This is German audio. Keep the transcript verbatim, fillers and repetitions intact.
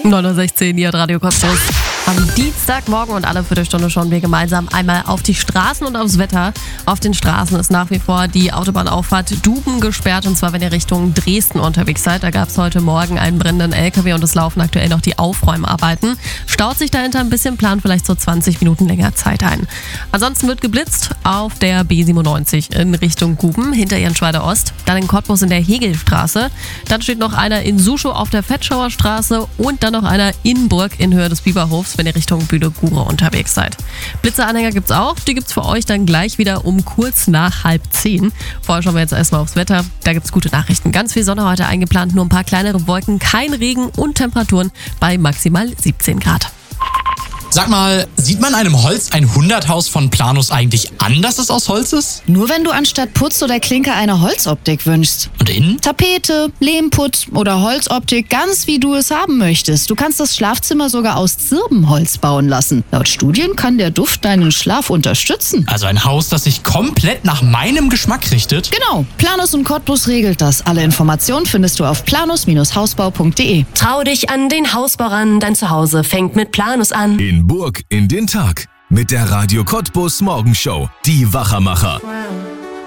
neun Uhr sechzehn, hier hat Radio Cottbus. Am Dienstagmorgen und alle Viertelstunde schauen wir gemeinsam einmal auf die Straßen und aufs Wetter. Auf den Straßen ist nach wie vor die Autobahnauffahrt Duben gesperrt, und zwar wenn ihr Richtung Dresden unterwegs seid. Da gab es heute Morgen einen brennenden L K W und es laufen aktuell noch die Aufräumarbeiten. Staut sich dahinter ein bisschen, plant vielleicht so zwanzig Minuten länger Zeit ein. Ansonsten wird geblitzt auf der B siebenundneunzig in Richtung Guben, hinter Ehrenschweider Ost. Dann in Cottbus in der Hegelstraße. Dann steht noch einer in Suschow auf der Fettschauer Straße und dann noch einer in Burg in Höhe des Biberhofs, wenn ihr Richtung Bühle-Gure unterwegs seid. Blitzeranhänger gibt's auch. Die gibt's für euch dann gleich wieder um kurz nach halb zehn. Vorher schauen wir jetzt erstmal aufs Wetter. Da gibt's gute Nachrichten. Ganz viel Sonne heute eingeplant, nur ein paar kleinere Wolken, kein Regen und Temperaturen bei maximal siebzehn Grad. Sag mal, sieht man einem Holz ein Hunderthaus von Planus eigentlich an, dass es aus Holz ist? Nur wenn du anstatt Putz oder Klinker eine Holzoptik wünschst. Und innen? Tapete, Lehmputz oder Holzoptik, ganz wie du es haben möchtest. Du kannst das Schlafzimmer sogar aus Zirbenholz bauen lassen. Laut Studien kann der Duft deinen Schlaf unterstützen. Also ein Haus, das sich komplett nach meinem Geschmack richtet? Genau, Planus und Cottbus regelt das. Alle Informationen findest du auf planus Hausbau punkt de. Trau dich an den Hausbau ran, dein Zuhause fängt mit Planus an. In Burg in den Tag mit der Radio Cottbus Morgenshow. Die Wachermacher. Wow.